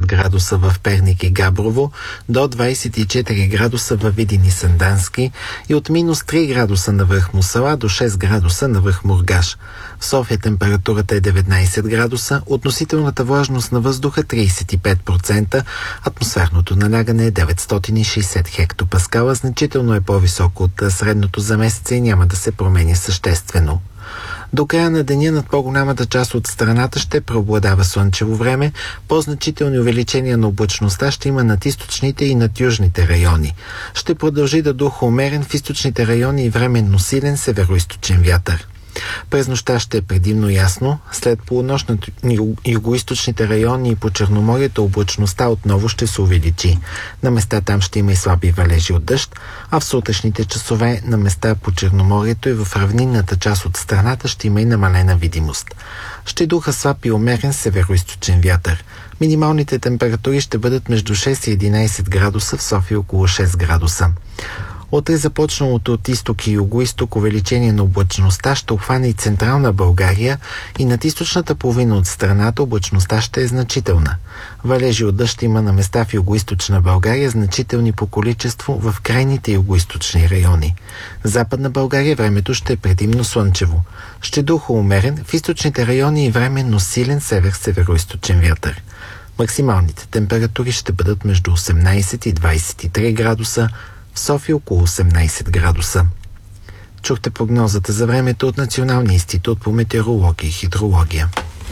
градуса в Перник и Габрово, до 24 градуса във Видин и Сандански и от минус 3 градуса на връх Мусала до 6 градуса на връх Мургаш. В София температурата е 19 градуса, относителната влажност на въздуха 35%, атмосферното налягане е 960 хектопаскала, значително е по-високо от средното за месеца и няма да се промени съществено. До края на деня над по-голямата част от страната ще преобладава слънчево време, по-значителни увеличения на облачността ще има над източните и над южните райони. Ще продължи да духа умерен в източните райони и временно силен североизточен вятър. През нощта ще е предимно ясно, след полунощ на югоизточните райони и по Черноморието облачността отново ще се увеличи. На места там ще има и слаби валежи от дъжд, а в сутрешните часове на места по Черноморието и в равнинната част от страната ще има и намалена видимост. Ще духа слаб и умерен североизточен вятър. Минималните температури ще бъдат между 6 и 11 градуса, в София около 6 градуса. Утре започналото от изток и югоизток увеличение на облачността ще обхване и централна България и над източната половина от страната облачността ще е значителна. Валежи от дъжд има на места в югоизточна България, значителни по количество в крайните югоизточни райони. В Западна България времето ще е предимно слънчево. Ще духа умерен, в източните райони и временно силен север-североизточен вятър. Максималните температури ще бъдат между 18 и 23 градуса, в София около 18 градуса. Чухте прогнозата за времето от Националния институт по метеорология и хидрология.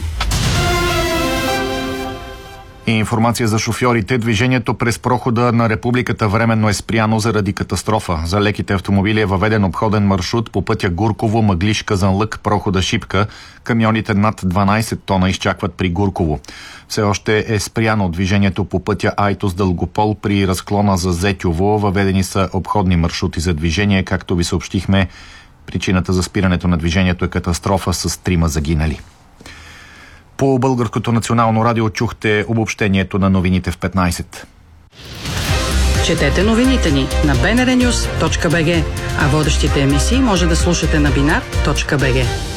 И информация за шофьорите. Движението през прохода на Републиката временно е спряно заради катастрофа. За леките автомобили е въведен обходен маршрут по пътя Гурково, Мъглиж, Казанлък, прохода Шипка. Камионите над 12 тона изчакват при Гурково. Все още е спряно движението по пътя Айтос-Дългопол при разклона за Зетьово. Въведени са обходни маршрути за движение. Както ви съобщихме, причината за спирането на движението е катастрофа с 3 загинали. По Българското национално радио чухте обобщението на новините в 15. Четете новините ни на bnrnews.bg, а водещите емисии може да слушате на binar.bg.